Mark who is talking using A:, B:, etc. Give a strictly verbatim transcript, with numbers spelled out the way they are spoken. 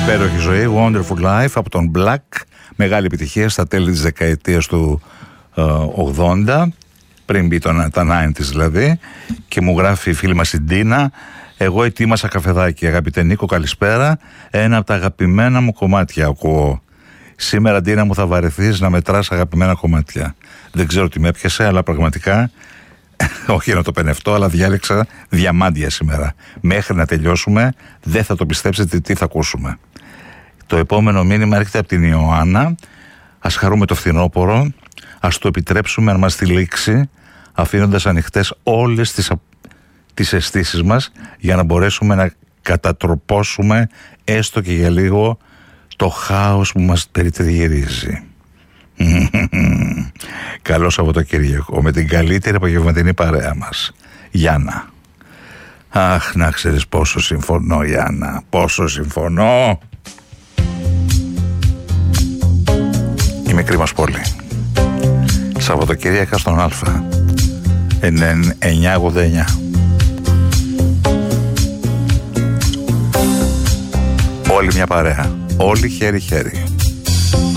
A: Υπέροχη ζωή, Wonderful Life από τον Black. Μεγάλη επιτυχία στα τέλη της δεκαετίας του ε, ογδόντα, πριν μπει τον, τα ενενήντα δηλαδή. Και μου γράφει η φίλη μας η Ντίνα: εγώ ετοίμασα καφεδάκι, αγαπητέ Νίκο, καλησπέρα. Ένα από τα αγαπημένα μου κομμάτια ακούω. Σήμερα, Ντίνα μου, θα βαρεθείς να μετράς αγαπημένα κομμάτια. Δεν ξέρω τι με έπιασε, αλλά πραγματικά όχι να το πενευτώ, αλλά διάλεξα διαμάντια σήμερα. Μέχρι να τελειώσουμε δεν θα το πιστέψετε τι θα ακούσουμε. Το επόμενο μήνυμα έρχεται από την Ιωάννα. Ας χαρούμε το φθινόπωρο, ας το επιτρέψουμε να μας τυλίξει, αφήνοντας ανοιχτές όλες τις, τις αισθήσεις μας, για να μπορέσουμε να κατατροπώσουμε έστω και για λίγο το χάος που μας περιτριγυρίζει. Καλό Σαββατοκύριακο με την καλύτερη απογευματινή παρέα μας, Γιάννα. Αχ, να ξέρεις πόσο συμφωνώ, Γιάννα, πόσο συμφωνώ. Η μικρή μας πόλη, Σαββατοκύριακα στον Αλφα εννιακόσια ογδόντα εννιά. Όλη μια παρέα, όλοι χέρι-χέρι.